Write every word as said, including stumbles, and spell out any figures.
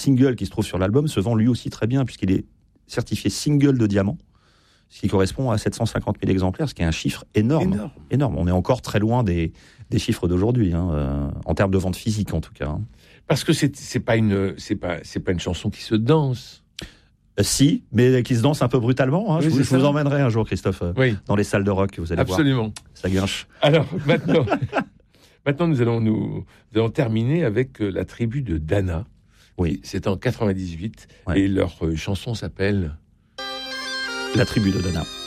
single qui se trouve sur l'album se vend lui aussi très bien, puisqu'il est certifié single de diamant, ce qui correspond à sept cent cinquante mille exemplaires, ce qui est un chiffre énorme. Énorme. énorme. On est encore très loin des, des chiffres d'aujourd'hui, hein, euh, en termes de vente physique en tout cas. Hein. Parce que c'est, c'est, pas une, c'est, pas, c'est pas une chanson qui se danse. Euh, si, mais qui se danse un peu brutalement. Hein. Oui, je, vous, c'est je vous ça. emmènerai un jour, Christophe, euh, Oui, dans les salles de rock, vous allez absolument. voir. Ça guinche. Alors, maintenant, maintenant nous, allons nous, nous allons terminer avec euh, la tribu de Dana. Oui. C'est en quatre-vingt-dix-huit, Ouais. et leur euh, chanson s'appelle... La tribu de Dana.